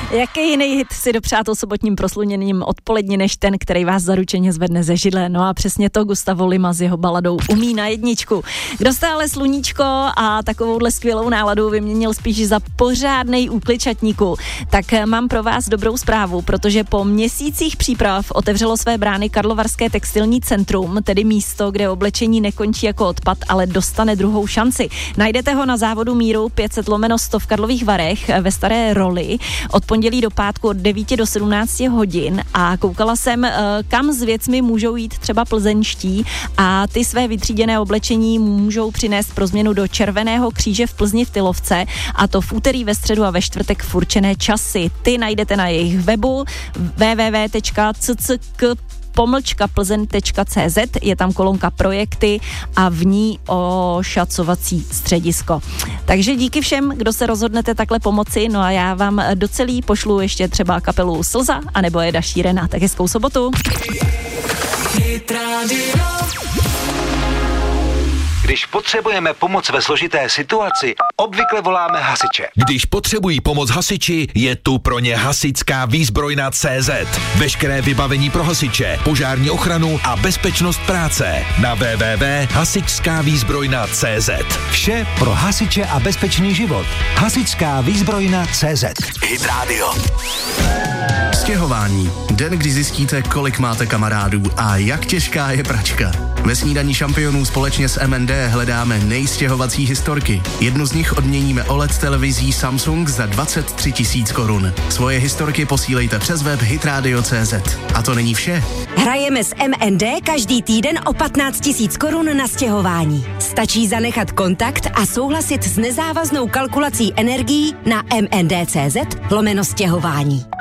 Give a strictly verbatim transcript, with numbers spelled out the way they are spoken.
Jaký jiný hit si dopřát sobotním prosluněním odpolední než ten, který vás zaručeně zvedne ze židle? No a přesně to Gustavo Lima s jeho baladou umí na jedničku. Kdo jste ale sluníčko a takovouhle skvělou náladu vyměnil spíš za pořádnej úklid šatníku, tak mám pro vás dobrou zprávu, protože po měsících příprav otevřelo své brány Karlovarské textilní centrum, tedy místo, kde oblečení nekončí jako odpad, ale dostane druhou šanci. Najdete ho na závodu Míru pět set lomeno sto v Karlových Varech ve Staré Roli od pondělí do pátku od devíti do sedmnácti hodin a koukala jsem, kam s věcmi můžou jít třeba plzeňští a ty své vytříděné oblečení můžou přinést pro změnu do Červeného kříže v Plzni v Tylovce, a to v úterý, ve středu a ve čtvrtek v určené časy. Ty najdete na jejich webu w w w tečka c c k pomlčka plzeň tečka c z, je tam kolonka projekty a v ní ošacovací středisko. Takže díky všem, kdo se rozhodnete takhle pomoci, no a já vám do celý pošlu ještě třeba kapelu Slza anebo Eda Sheerana. Tak hezkou sobotu. Když potřebujeme pomoc ve složité situaci, obvykle voláme hasiče. Když potřebují pomoc hasiči, je tu pro ně Hasičská výzbrojna C Z. Veškeré vybavení pro hasiče, požární ochranu a bezpečnost práce na w w w tečka hasičská výzbrojna tečka c z. Vše pro hasiče a bezpečný život. Hasičská výzbrojna tečka c z. Hit Radio. Stěhování. Den, kdy zjistíte, kolik máte kamarádů a jak těžká je pračka. Ve snídani šampionů společně s M N D hledáme nejstěhovací historky. Jednu z nich odměníme O L E D televizí Samsung za dvacet tři tisíc korun. Svoje historky posílejte přes web hitradio tečka c z. A to není vše. Hrajeme s M N D každý týden o patnáct tisíc korun na stěhování. Stačí zanechat kontakt a souhlasit s nezávaznou kalkulací energií na m n d tečka c z lomeno stěhování.